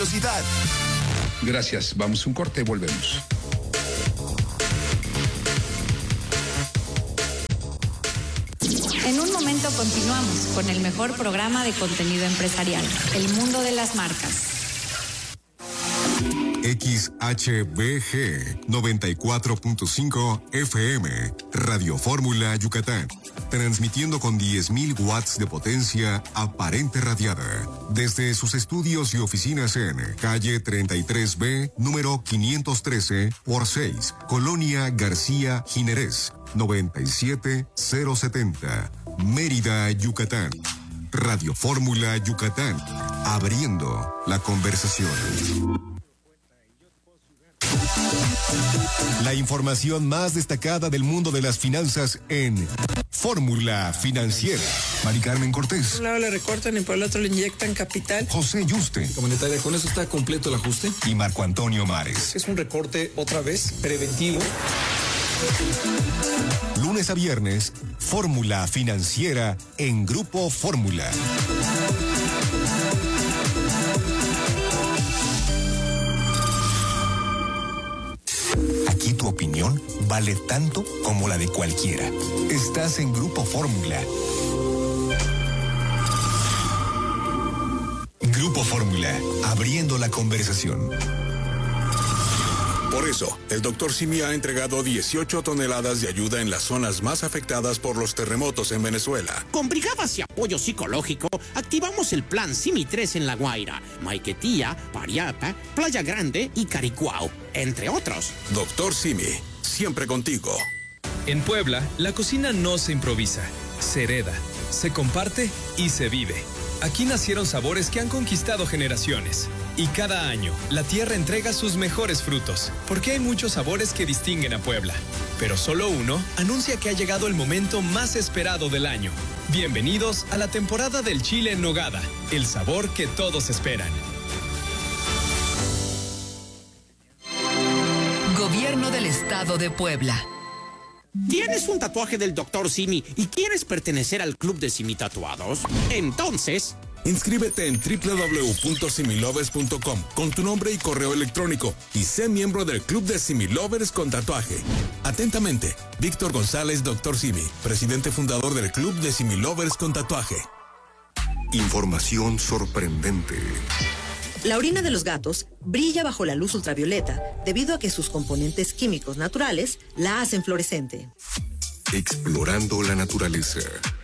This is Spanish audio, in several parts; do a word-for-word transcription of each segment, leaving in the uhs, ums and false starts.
velocidad. Gracias, vamos a un corte y volvemos. En un momento continuamos con el mejor programa de contenido empresarial, El Mundo de las Marcas. X H B G noventa y cuatro punto cinco F M, Radio Fórmula Yucatán, transmitiendo con diez mil watts de potencia aparente radiada, desde sus estudios y oficinas en calle treinta y tres B, número quinientos trece por seis, Colonia García Jiménez, noventa y siete mil setenta, Mérida, Yucatán. Radio Fórmula Yucatán, abriendo la conversación. La información más destacada del mundo de las finanzas en Fórmula Financiera. Mari Carmen Cortés. Por un lado le recortan y por el otro le inyectan capital. José Yuste. Comunitaria, ¿con eso está completo el ajuste? Y Marco Antonio Mares. Es un recorte otra vez preventivo. Lunes a viernes, Fórmula Financiera en Grupo Fórmula. Aquí tu opinión vale tanto como la de cualquiera. Estás en Grupo Fórmula. Grupo Fórmula, abriendo la conversación. Por eso, el doctor Simi ha entregado dieciocho toneladas de ayuda en las zonas más afectadas por los terremotos en Venezuela. Con brigadas y apoyo psicológico, activamos el plan Simi tres en La Guaira, Maiquetía, Pariapa, Playa Grande y Caricuao, entre otros. Doctor Simi, siempre contigo. En Puebla, la cocina no se improvisa, se hereda, se comparte y se vive. Aquí nacieron sabores que han conquistado generaciones. Y cada año, la tierra entrega sus mejores frutos, porque hay muchos sabores que distinguen a Puebla. Pero solo uno anuncia que ha llegado el momento más esperado del año. Bienvenidos a la temporada del chile en nogada, el sabor que todos esperan. Gobierno del Estado de Puebla. ¿Tienes un tatuaje del doctor Simi y quieres pertenecer al club de Simi Tatuados? Entonces, inscríbete en doble u doble u doble u punto similovers punto com con tu nombre y correo electrónico y sé miembro del club de Similovers con tatuaje. Atentamente, Víctor González, doctor Simi, presidente fundador del club de Similovers con tatuaje. Información sorprendente. La orina de los gatos brilla bajo la luz ultravioleta debido a que sus componentes químicos naturales la hacen fluorescente. Explorando la naturaleza.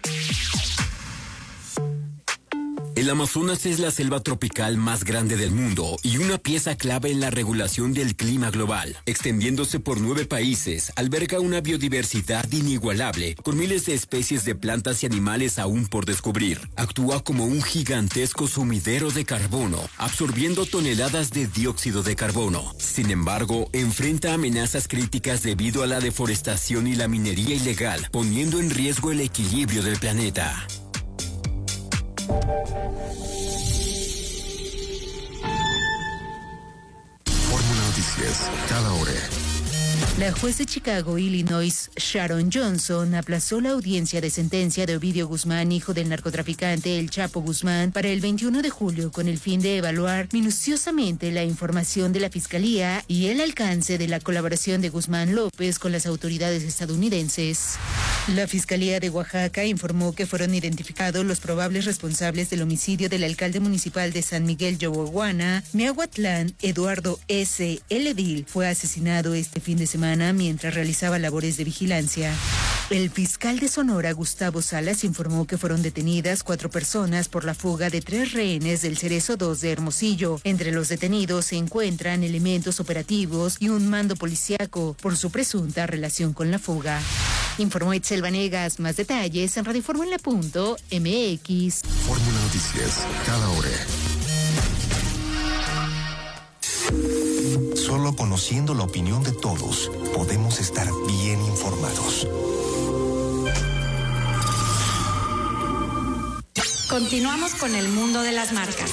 El Amazonas es la selva tropical más grande del mundo y una pieza clave en la regulación del clima global. Extendiéndose por nueve países, alberga una biodiversidad inigualable, con miles de especies de plantas y animales aún por descubrir. Actúa como un gigantesco sumidero de carbono, absorbiendo toneladas de dióxido de carbono. Sin embargo, enfrenta amenazas críticas debido a la deforestación y la minería ilegal, poniendo en riesgo el equilibrio del planeta. Fórmula Noticias, cada hora. La juez de Chicago, Illinois, Sharon Johnson, aplazó la audiencia de sentencia de Ovidio Guzmán, hijo del narcotraficante El Chapo Guzmán, para el veintiuno de julio, con el fin de evaluar minuciosamente la información de la Fiscalía y el alcance de la colaboración de Guzmán López con las autoridades estadounidenses. La Fiscalía de Oaxaca informó que fueron identificados los probables responsables del homicidio del alcalde municipal de San Miguel Yohuahuana, Miahuatlán, Eduardo S. El edil, fue asesinado este fin de semana mientras realizaba labores de vigilancia. El fiscal de Sonora, Gustavo Salas, informó que fueron detenidas cuatro personas por la fuga de tres rehenes del Cerezo dos de Hermosillo. Entre los detenidos se encuentran elementos operativos y un mando policíaco por su presunta relación con la fuga. Informó Itzel Vanegas. Más detalles en radio fórmula punto m x. Fórmula Noticias, cada hora. Solo conociendo la opinión de todos, podemos estar bien informados. Continuamos con el mundo de las marcas.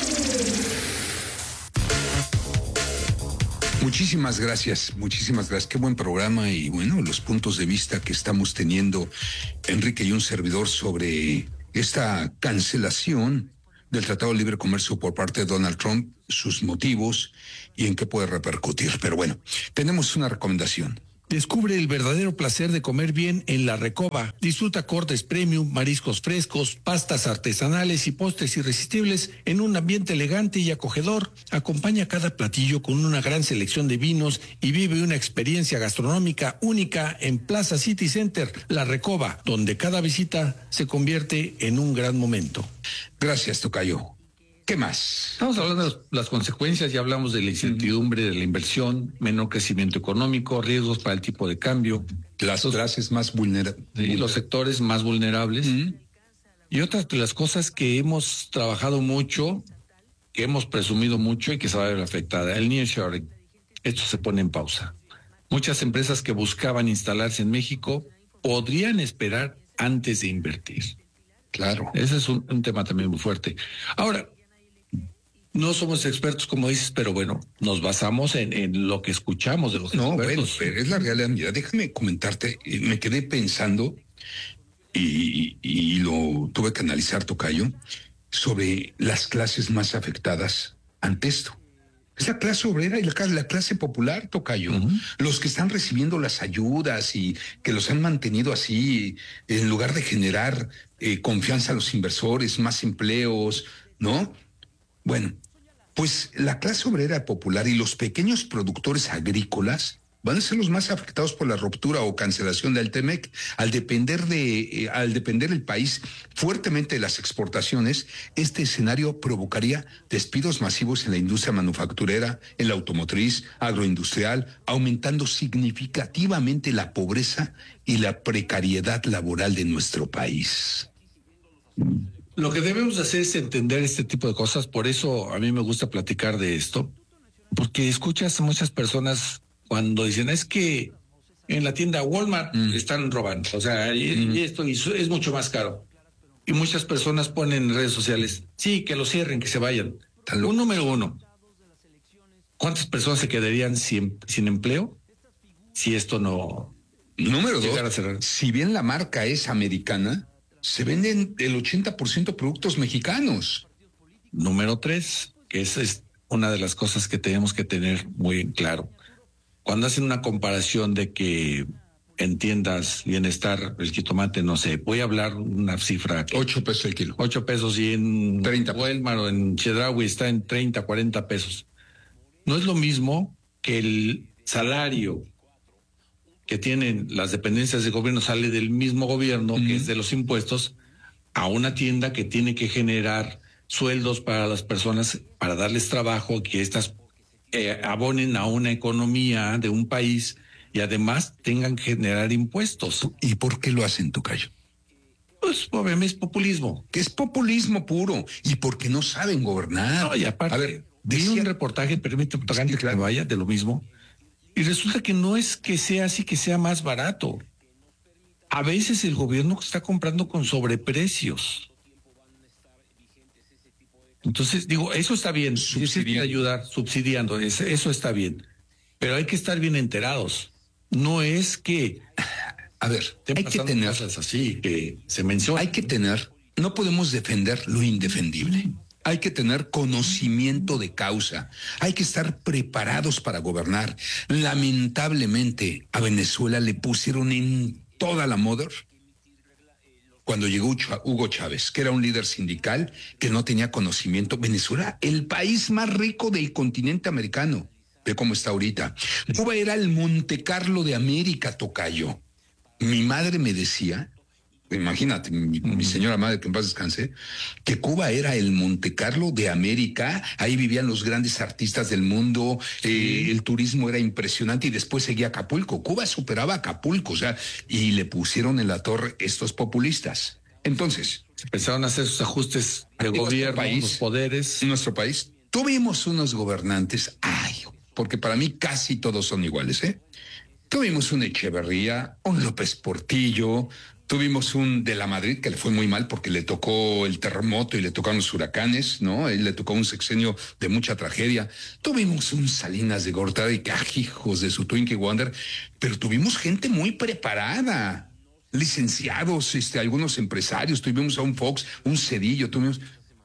Muchísimas gracias, muchísimas gracias. Qué buen programa y bueno, los puntos de vista que estamos teniendo, Enrique y un servidor, sobre esta cancelación del Tratado de Libre Comercio por parte de Donald Trump, sus motivos y en qué puede repercutir. Pero bueno, tenemos una recomendación. Descubre el verdadero placer de comer bien en La Recoba. Disfruta cortes premium, mariscos frescos, pastas artesanales y postres irresistibles en un ambiente elegante y acogedor. Acompaña cada platillo con una gran selección de vinos y vive una experiencia gastronómica única en Plaza City Center, La Recoba, donde cada visita se convierte en un gran momento. Gracias, tocayo. ¿Qué más? Estamos hablando de las consecuencias, ya hablamos de la incertidumbre de la inversión, menor crecimiento económico, riesgos para el tipo de cambio. Las los, clases más vulnerables. Sí, los sectores más vulnerables. Uh-huh. Y otras de las cosas que hemos trabajado mucho, que hemos presumido mucho y que se va a ver afectada, el nearshoring. Esto se pone en pausa. Muchas empresas que buscaban instalarse en México podrían esperar antes de invertir. Claro. Ese es un, un tema también muy fuerte. Ahora, no somos expertos, como dices, pero bueno, nos basamos en, en lo que escuchamos de los no, expertos. No, bueno, pero es la realidad. Mira, déjame comentarte, me quedé pensando y, y lo tuve que analizar, tocayo, sobre las clases más afectadas ante esto. Es la clase obrera y la, la clase popular, tocayo. Uh-huh. Los que están recibiendo las ayudas y que los han mantenido así, en lugar de generar eh, confianza a los inversores, más empleos, ¿no? Bueno, pues la clase obrera popular y los pequeños productores agrícolas van a ser los más afectados por la ruptura o cancelación del T-MEC. Al depender de, eh, al depender el país fuertemente de las exportaciones, este escenario provocaría despidos masivos en la industria manufacturera, en la automotriz, agroindustrial, aumentando significativamente la pobreza y la precariedad laboral de nuestro país. Lo que debemos hacer es entender este tipo de cosas, por eso a mí me gusta platicar de esto, porque escuchas a muchas personas cuando dicen, es que en la tienda Walmart mm. están robando, o sea, y, mm. y esto y es mucho más caro. Y muchas personas ponen en redes sociales, sí, que lo cierren, que se vayan. Un número uno, ¿cuántas personas se quedarían sin, sin empleo si esto no... Número dos, si bien la marca es americana, se venden el ochenta por ciento productos mexicanos. Número tres, que esa es una de las cosas que tenemos que tener muy claro. Cuando hacen una comparación de que en tiendas bienestar el jitomate, no sé, voy a hablar una cifra. Que ocho pesos el kilo. Ocho pesos y en treinta Walmart o en Chedraui está en treinta, cuarenta pesos. No es lo mismo que el salario que tienen las dependencias de gobierno sale del mismo gobierno, uh-huh. que es de los impuestos, a una tienda que tiene que generar sueldos para las personas, para darles trabajo, que estas eh, abonen a una economía de un país y además tengan que generar impuestos. ¿Y por qué lo hacen, tocayo? Pues obviamente es populismo. Que es populismo puro y porque no saben gobernar. No, y aparte, a ver, vi un reportaje, permíteme sí, que claro. vaya, de lo mismo. Y resulta que no es que sea así, que sea más barato. A veces el gobierno está comprando con sobreprecios. Entonces, digo, eso está bien. Subsidiando. Ayudar, subsidiando, eso está bien. Pero hay que estar bien enterados. No es que... A ver, hay que tener... cosas así que se mencionan. Hay que tener... No podemos defender lo indefendible. Hay que tener conocimiento de causa. Hay que estar preparados para gobernar. Lamentablemente, a Venezuela le pusieron en toda la moda cuando llegó Hugo Chávez, que era un líder sindical que no tenía conocimiento. Venezuela, el país más rico del continente americano. Ve cómo está ahorita. Cuba era el Monte Carlo de América, tocayo. Mi madre me decía... Imagínate, mi, mi señora madre, que en paz descanse, que Cuba era el Monte Carlo de América, ahí vivían los grandes artistas del mundo, sí. eh, el turismo era impresionante y después seguía Acapulco. Cuba superaba a Acapulco, o sea, y le pusieron en la torre estos populistas. Entonces... Empezaron a hacer sus ajustes de gobierno, país, los poderes. En nuestro país tuvimos unos gobernantes, ay, porque para mí casi todos son iguales, ¿eh? Tuvimos un Echeverría, un López Portillo... Tuvimos un de la Madrid que le fue muy mal porque le tocó el terremoto y le tocaron los huracanes, ¿no? Él le tocó un sexenio de mucha tragedia. Tuvimos un Salinas de Gortari, que, ah, hijos de su Twinkie Wonder, pero tuvimos gente muy preparada, licenciados, este, algunos empresarios, tuvimos a un Fox, un Cedillo, tuvimos...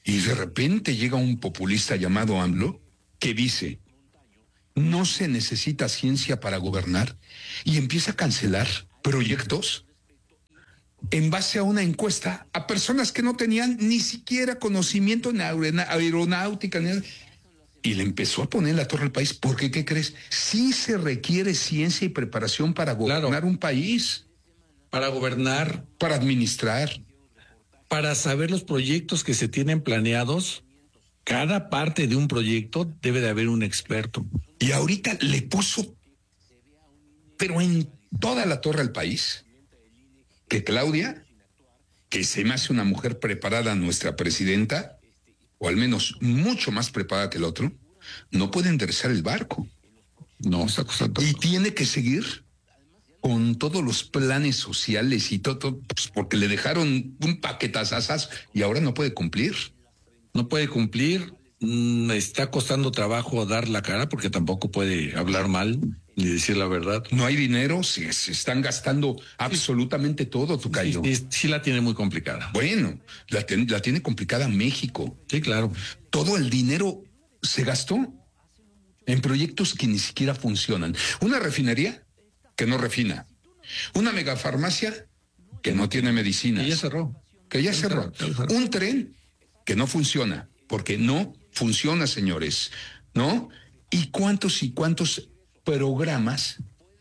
Y de repente llega un populista llamado AMLO que dice, no se necesita ciencia para gobernar, y empieza a cancelar proyectos en base a una encuesta a personas que no tenían ni siquiera conocimiento en aeronáutica, ni... y le empezó a poner la torre al país, porque ¿qué crees? Sí se requiere ciencia y preparación para gobernar claro. un país. Para gobernar. Para administrar. Para saber los proyectos que se tienen planeados. Cada parte de un proyecto debe de haber un experto. Y ahorita le puso, pero en toda la torre al país, que Claudia, que se me hace una mujer preparada, nuestra presidenta, o al menos mucho más preparada que el otro, no puede enderezar el barco. No, está costando. Y tiene que seguir con todos los planes sociales y todo, pues porque le dejaron un paquetazazas y ahora no puede cumplir. No puede cumplir, mmm, está costando trabajo dar la cara porque tampoco puede hablar mal ni decir la verdad. No hay dinero, se, se están gastando sí. absolutamente todo, Tocayo. Sí, sí, sí la tiene muy complicada. Bueno, la, ten, la tiene complicada México. Sí, claro. Todo el dinero se gastó en proyectos que ni siquiera funcionan. Una refinería que no refina. Una megafarmacia que no tiene medicinas. Que ya cerró. Que ya cerró. Un tren que no funciona, porque no funciona, señores, ¿no? ¿Y cuántos y cuántos programas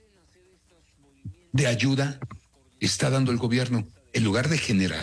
de ayuda está dando el gobierno? En lugar de generar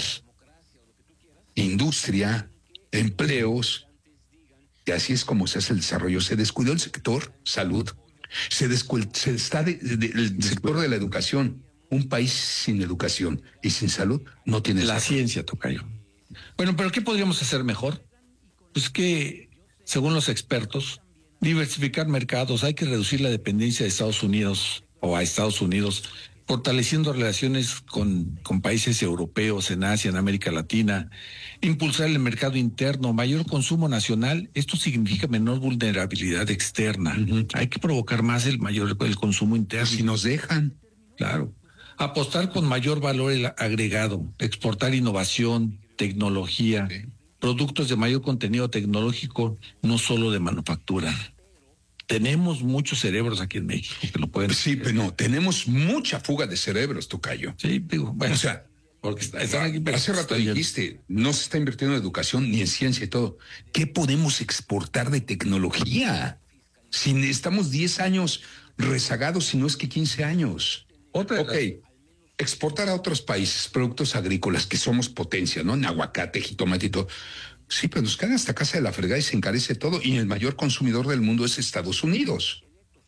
industria, empleos, y así es como se hace el desarrollo. Se descuidó el sector salud, se, descu- se está de, de, de, el sector de la educación. Un país sin educación y sin salud no tiene la desarrollo. Ciencia, Tocayo. Bueno, pero ¿qué podríamos hacer mejor? Pues que, según los expertos, diversificar mercados, hay que reducir la dependencia de Estados Unidos o a Estados Unidos, fortaleciendo relaciones con, con países europeos, en Asia, en América Latina, impulsar el mercado interno, mayor consumo nacional. Esto significa menor vulnerabilidad externa. Uh-huh. Hay que provocar más el mayor el consumo interno. Si nos dejan. Claro. Apostar con mayor valor agregado, exportar innovación, tecnología, sí. productos de mayor contenido tecnológico, no solo de manufactura. Tenemos muchos cerebros aquí en México que lo pueden... Sí, pero no, tenemos mucha fuga de cerebros, Tocayo. Sí, digo, bueno, o sea, porque está, están aquí, hace rato dijiste, no se está invirtiendo en educación ni en ciencia y todo. ¿Qué podemos exportar de tecnología? Si estamos diez años rezagados, si no es que quince años. Otra ok, exportar a otros países productos agrícolas que somos potencia, ¿no? En aguacate, jitomate y todo. Sí, pero nos caen hasta casa de la fregada y se encarece todo. Y el mayor consumidor del mundo es Estados Unidos.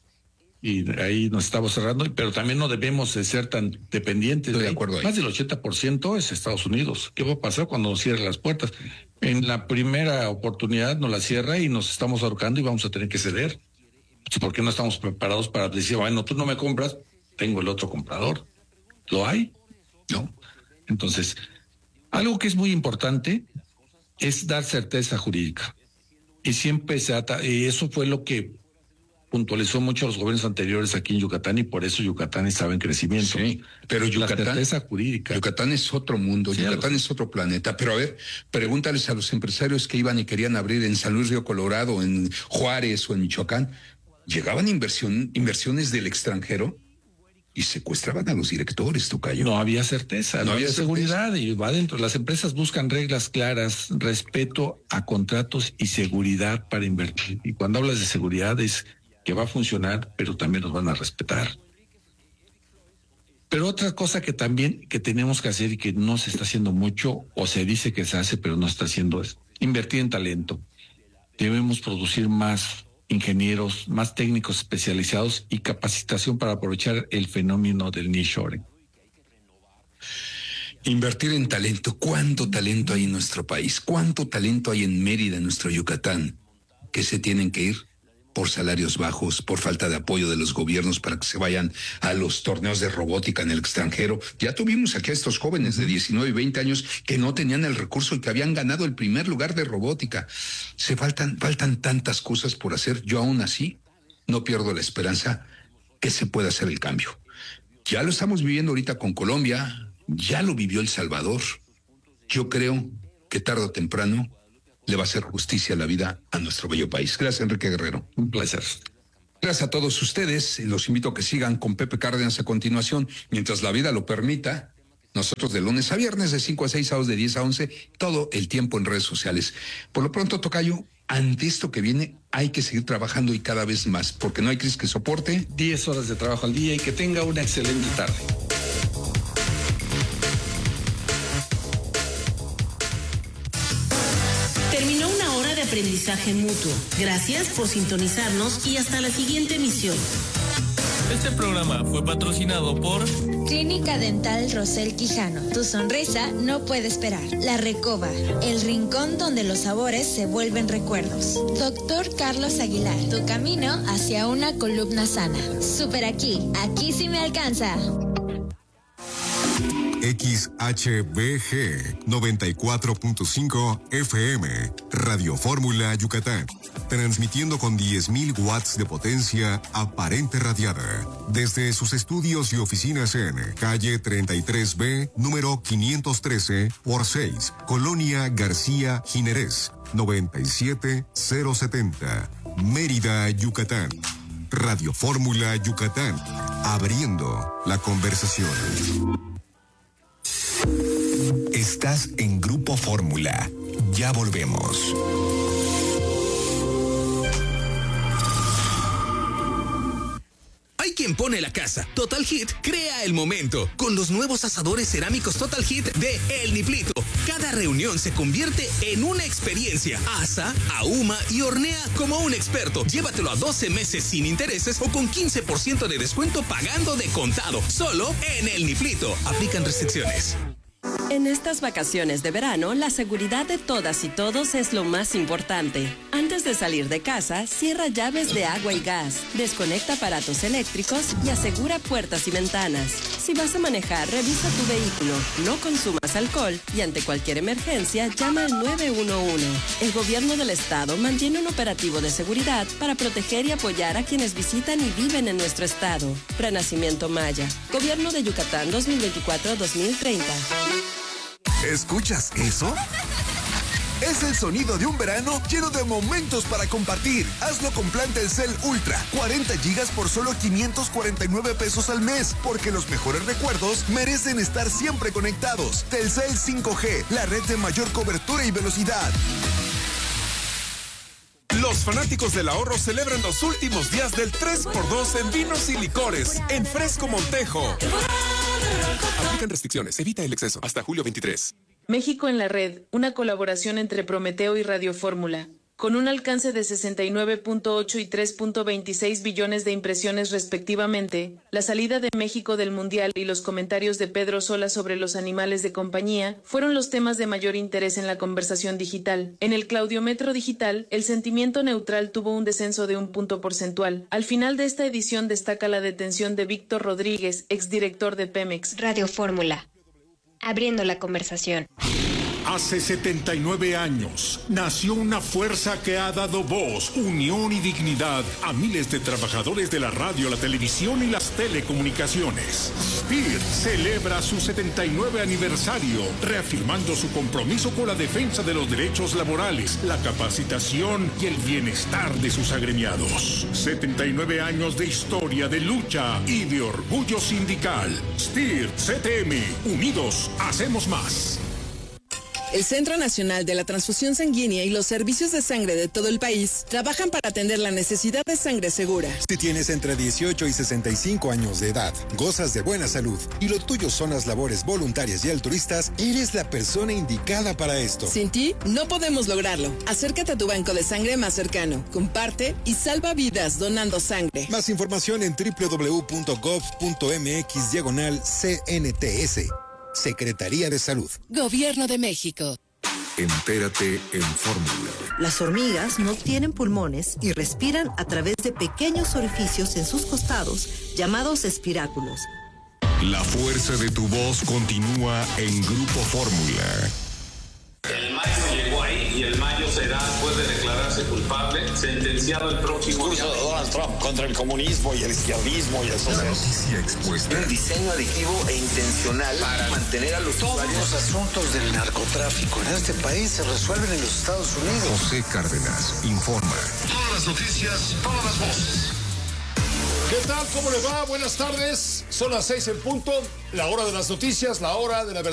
Y ahí nos estamos cerrando, pero también no debemos de ser tan dependientes. Estoy de acuerdo ahí. Más del ochenta por ciento es Estados Unidos. ¿Qué va a pasar cuando nos cierren las puertas? En la primera oportunidad nos la cierra y nos estamos ahorcando y vamos a tener que ceder. ¿Por qué no estamos preparados para decir, bueno, tú no me compras, tengo el otro comprador? ¿Lo hay? No. Entonces, algo que es muy importante es dar certeza jurídica. Y siempre se ata, y eso fue lo que puntualizó mucho a los gobiernos anteriores aquí en Yucatán, y por eso Yucatán estaba en crecimiento. Sí, pero Yucatán, la certeza jurídica. Yucatán es otro mundo, sí, Yucatán es otro planeta. Pero a ver, pregúntales a los empresarios que iban y querían abrir en San Luis Río Colorado, en Juárez o en Michoacán. Llegaban inversión, inversiones del extranjero y secuestraban a los directores, Tocayo. No había certeza, no, no había, había seguridad, certeza. Y va adentro. Las empresas buscan reglas claras, respeto a contratos y seguridad para invertir. Y cuando hablas de seguridad es que va a funcionar, pero también nos van a respetar. Pero otra cosa que también que tenemos que hacer y que no se está haciendo mucho, o se dice que se hace, pero no está haciendo, es invertir en talento. Debemos producir más ingenieros, más técnicos especializados y capacitación para aprovechar el fenómeno del nearshoring. Invertir en talento. ¿Cuánto talento hay en nuestro país? ¿Cuánto talento hay en Mérida, en nuestro Yucatán, que se tienen que ir por salarios bajos, por falta de apoyo de los gobiernos para que se vayan a los torneos de robótica en el extranjero? Ya tuvimos aquí a estos jóvenes de diecinueve y veinte años que no tenían el recurso y que habían ganado el primer lugar de robótica. Se faltan, faltan tantas cosas por hacer. Yo aún así no pierdo la esperanza que se pueda hacer el cambio. Ya lo estamos viviendo ahorita con Colombia, ya lo vivió El Salvador. Yo creo que tarde o temprano le va a hacer justicia a la vida a nuestro bello país. Gracias, Enrique Guerrero. Un placer. Gracias a todos ustedes. Los invito a que sigan con Pepe Cárdenas a continuación, mientras la vida lo permita. Nosotros de lunes a viernes, de cinco a seis, sábados de diez a once, todo el tiempo en redes sociales. Por lo pronto, tocayo, ante esto que viene, hay que seguir trabajando y cada vez más, porque no hay crisis que soporte. diez horas de trabajo al día y que tenga una excelente tarde. Terminó una hora de aprendizaje mutuo. Gracias por sintonizarnos y hasta la siguiente emisión. Este programa fue patrocinado por Clínica Dental Rosel Quijano. Tu sonrisa no puede esperar. La Recoba, el rincón donde los sabores se vuelven recuerdos. Doctor Carlos Aguilar, tu camino hacia una columna sana. Super aquí, aquí sí me alcanza. X H B G noventa y cuatro punto cinco F M, Radio Fórmula Yucatán, transmitiendo con diez mil watts de potencia aparente radiada, desde sus estudios y oficinas en calle treinta y tres B, número quinientos trece por seis, Colonia García Jiménez, noventa y siete mil setenta, Mérida, Yucatán. Radio Fórmula Yucatán, abriendo la conversación. Estás en Grupo Fórmula. Ya volvemos. Hay quien pone la casa. Total Hit crea el momento con los nuevos asadores cerámicos Total Hit de El Niplito. Cada reunión se convierte en una experiencia. Asa, ahuma y hornea como un experto. Llévatelo a doce meses sin intereses o con quince por ciento de descuento pagando de contado. Solo en El Niplito. Aplican restricciones. En estas vacaciones de verano, la seguridad de todas y todos es lo más importante. Antes de salir de casa, cierra llaves de agua y gas, desconecta aparatos eléctricos y asegura puertas y ventanas. Si vas a manejar, revisa tu vehículo, no consumas alcohol y ante cualquier emergencia, llama al nueve uno uno. El gobierno del estado mantiene un operativo de seguridad para proteger y apoyar a quienes visitan y viven en nuestro estado. Renacimiento Maya. Gobierno de Yucatán dos mil veinticuatro a dos mil treinta. ¿Escuchas eso? Es el sonido de un verano lleno de momentos para compartir. Hazlo con plan Telcel Ultra. cuarenta gigas por solo quinientos cuarenta y nueve pesos al mes. Porque los mejores recuerdos merecen estar siempre conectados. Telcel cinco G, la red de mayor cobertura y velocidad. Los fanáticos del ahorro celebran los últimos días del tres por dos en vinos y licores en Fresco Montejo. Aplican restricciones. Evita el exceso. Hasta julio veintitrés. México en la red, una colaboración entre Prometeo y Radio Fórmula. Con un alcance de sesenta y nueve punto ocho y tres punto veintiséis billones de impresiones respectivamente, la salida de México del Mundial y los comentarios de Pedro Sola sobre los animales de compañía fueron los temas de mayor interés en la conversación digital. En el Claudiometro Digital, el sentimiento neutral tuvo un descenso de un punto porcentual. Al final de esta edición destaca la detención de Víctor Rodríguez, exdirector de Pemex. Radio Fórmula, abriendo la conversación. Hace setenta y nueve años nació una fuerza que ha dado voz, unión y dignidad a miles de trabajadores de la radio, la televisión y las telecomunicaciones. S P I R celebra su setenta y nueve aniversario, reafirmando su compromiso con la defensa de los derechos laborales, la capacitación y el bienestar de sus agremiados. setenta y nueve años de historia, de lucha y de orgullo sindical. S P I R C T M, unidos hacemos más. El Centro Nacional de la Transfusión Sanguínea y los servicios de sangre de todo el país trabajan para atender la necesidad de sangre segura. Si tienes entre dieciocho y sesenta y cinco años de edad, gozas de buena salud y lo tuyo son las labores voluntarias y altruistas, eres la persona indicada para esto. Sin ti, no podemos lograrlo. Acércate a tu banco de sangre más cercano, comparte y salva vidas donando sangre. Más información en doble u doble u doble u punto gov punto m x diagonal C N T S. Secretaría de Salud. Gobierno de México. Entérate en Fórmula. Las hormigas no tienen pulmones y respiran a través de pequeños orificios en sus costados, llamados espiráculos. La fuerza de tu voz continúa en Grupo Fórmula. El mayo llegó ahí y el mayo será, puede declararse declararse culpable, sentenciado el próximo discurso de Donald Trump contra el comunismo y el izquierdismo y el socialismo. La noticia expuesta. Un diseño adictivo e intencional para mantener a los Todos usuarios. los asuntos del narcotráfico en este país se resuelven en los Estados Unidos. José Cárdenas informa. Todas las noticias, todas las voces. ¿Qué tal? ¿Cómo le va? Buenas tardes. Son las seis en punto. La hora de las noticias, la hora de la verdad.